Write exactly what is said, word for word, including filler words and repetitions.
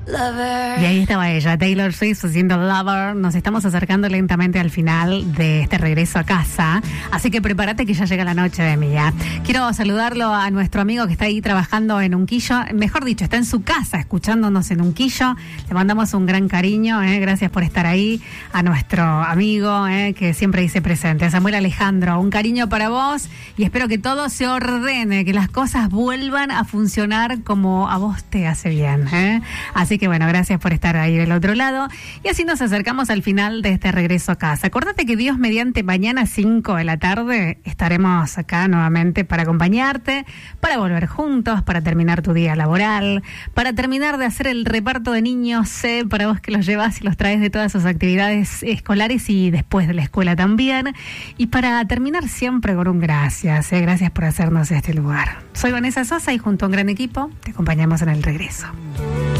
Y ahí estaba ella, Taylor Swift haciendo Lover. Nos estamos acercando lentamente al final de este regreso a casa, así que prepárate que ya llega la noche de Mía. Quiero saludarlo a nuestro amigo que está ahí trabajando en Unquillo, mejor dicho, está en su casa escuchándonos en Unquillo. Le mandamos un gran cariño, eh, gracias por estar ahí. A nuestro amigo eh, que siempre dice presente, a Samuel Alejandro, un cariño para vos y espero que todo se ordene, que las cosas vuelvan a funcionar como a vos te hace bien, eh. Así que bueno, gracias por estar ahí del otro lado. Y así nos acercamos al final de este regreso a casa. Acordate que Dios mediante mañana cinco de la tarde estaremos acá nuevamente para acompañarte, para volver juntos, para terminar tu día laboral, para terminar de hacer el reparto de niños, eh, para vos que los llevas y los traes de todas sus actividades escolares y después de la escuela también. Y para terminar siempre con un gracias, eh, gracias por hacernos este lugar. Soy Vanessa Sosa y junto a un gran equipo te acompañamos en el regreso.